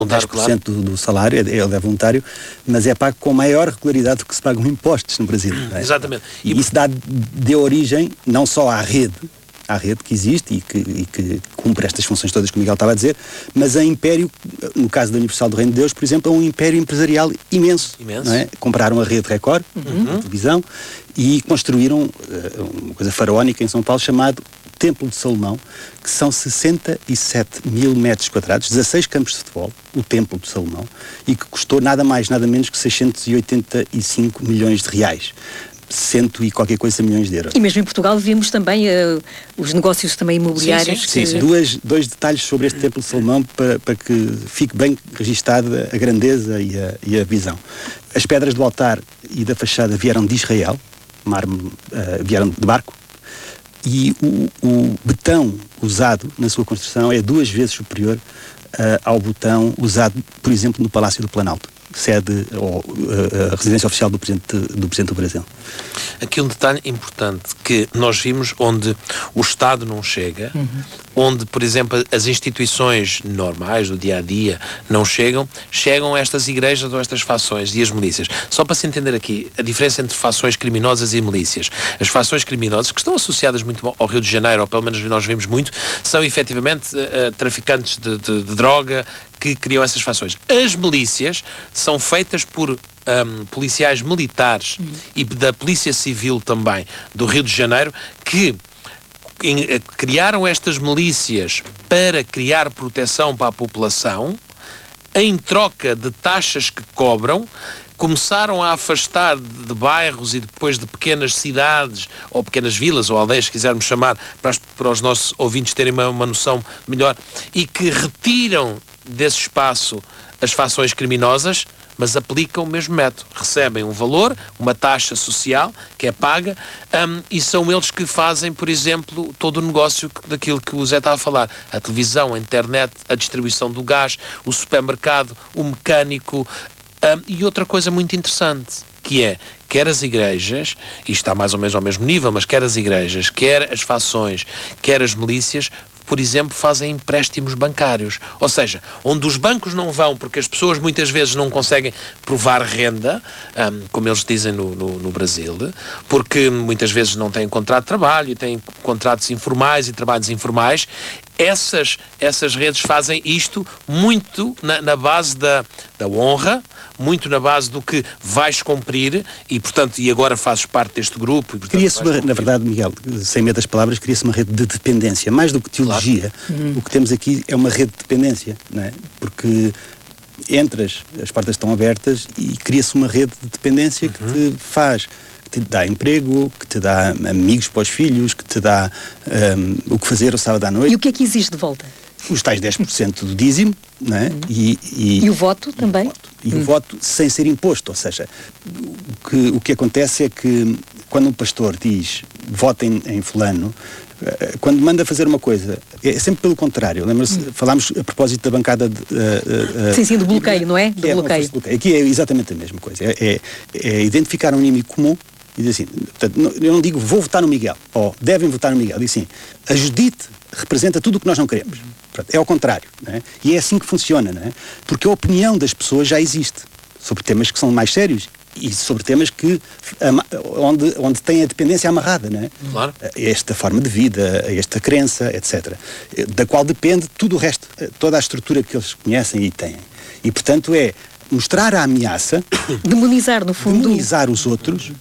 10% do salário, ele é voluntário, mas é pago com maior regularidade do que se pagam impostos no Brasil. Não é? Exatamente. E isso deu origem não só à rede que existe e que cumpre estas funções todas que o Miguel estava a dizer, mas a império, no caso da Universal do Reino de Deus, por exemplo, é um império empresarial imenso. Não é? Compraram a rede Record, de televisão, e construíram uma coisa faraónica em São Paulo chamado Templo de Salomão, que são 67 mil metros quadrados, 16 campos de futebol, o Templo de Salomão, e que custou nada mais, nada menos que 685 milhões de reais. 100 e qualquer coisa milhões de euros. E mesmo em Portugal vimos também os negócios também imobiliários. Sim. Dois detalhes sobre este Templo de Salomão para que fique bem registada a grandeza e a visão. As pedras do altar e da fachada vieram de Israel, mármore, vieram de barco, e o betão usado na sua construção é 2 vezes superior ao betão usado, por exemplo, no Palácio do Planalto, sede ou a residência oficial do Presidente do Brasil. Aqui um detalhe importante que nós vimos onde o Estado não chega, onde, por exemplo, as instituições normais do dia-a-dia não chegam estas igrejas ou estas fações e as milícias. Só para se entender aqui a diferença entre fações criminosas e milícias. As fações criminosas, que estão associadas muito ao Rio de Janeiro, ou pelo menos nós vimos muito, são efetivamente traficantes de droga, que criam essas fações. As milícias são feitas por policiais militares e da Polícia Civil também do Rio de Janeiro, que criaram estas milícias para criar proteção para a população, em troca de taxas que cobram. Começaram a afastar de bairros e depois de pequenas cidades, ou pequenas vilas, ou aldeias, se quisermos chamar, para os nossos ouvintes terem uma noção melhor, e que retiram desse espaço as fações criminosas, mas aplicam o mesmo método. Recebem um valor, uma taxa social, que é paga, e são eles que fazem, por exemplo, todo o negócio daquilo que o Zé estava a falar. A televisão, a internet, a distribuição do gás, o supermercado, o mecânico. E outra coisa muito interessante, que é, quer as igrejas, e está mais ou menos ao mesmo nível, mas quer as igrejas, quer as fações, quer as milícias, por exemplo, fazem empréstimos bancários. Ou seja, onde os bancos não vão, porque as pessoas muitas vezes não conseguem provar renda, como eles dizem no Brasil, porque muitas vezes não têm contrato de trabalho, têm contratos informais e trabalhos informais. Essas redes fazem isto muito na base da honra, muito na base do que vais cumprir e, portanto, e agora fazes parte deste grupo. Cria-se, na verdade, Miguel, sem medo das palavras, cria-se uma rede de dependência. Mais do que teologia, claro. O que temos aqui é uma rede de dependência, não é? Porque entras, as portas estão abertas e cria-se uma rede de dependência que te faz... que te dá emprego, que te dá amigos para os filhos, que te dá o que fazer ao sábado à noite. E o que é que existe de volta? Os tais 10% do dízimo, não é? E o voto também? E o voto sem ser imposto, ou seja, o que acontece é que quando um pastor diz votem em fulano, quando manda fazer uma coisa, é sempre pelo contrário. Lembra-se, falámos a propósito da bancada Sim, do bloqueio, não é? Do bloqueio. Aqui é exatamente a mesma coisa. É identificar um inimigo comum e dizer assim, portanto, eu não digo vou votar no Miguel, ou devem votar no Miguel, digo assim, a Judite representa tudo o que nós não queremos. É ao contrário, não é? E é assim que funciona, não é? Porque a opinião das pessoas já existe sobre temas que são mais sérios e sobre temas que onde tem a dependência amarrada, não é? Claro. Esta forma de vida, esta crença, etc. Da qual depende tudo o resto, toda a estrutura que eles conhecem e têm. E, portanto, é mostrar a ameaça... Demonizar, no fundo. Demonizar os outros,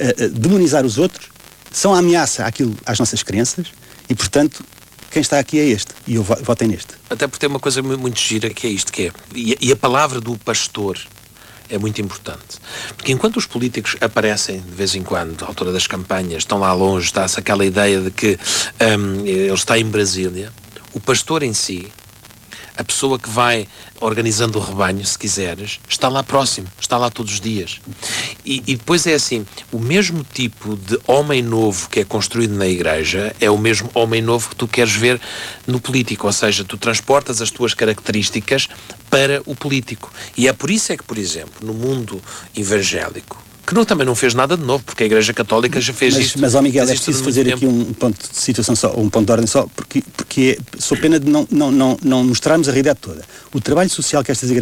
são a ameaça às nossas crenças e, portanto... Quem está aqui é este, e eu votem neste. Até porque tem uma coisa muito gira que é isto, que é, e a palavra do pastor é muito importante. Porque enquanto os políticos aparecem de vez em quando, à altura das campanhas, estão lá longe, está-se aquela ideia de que ele está em Brasília, o pastor em si, a pessoa que vai organizando o rebanho, se quiseres, está lá próximo, está lá todos os dias. E depois é assim, o mesmo tipo de homem novo que é construído na igreja é o mesmo homem novo que tu queres ver no político, ou seja, tu transportas as tuas características para o político. E é por isso é que, por exemplo, no mundo evangélico, que também não fez nada de novo, porque a Igreja Católica já fez isto. Mas, ó Miguel, é fez isto preciso há muito fazer tempo. aqui um ponto de situação só, um ponto de ordem só, porque sou pena de não mostrarmos a realidade toda. O trabalho social que estas igrejas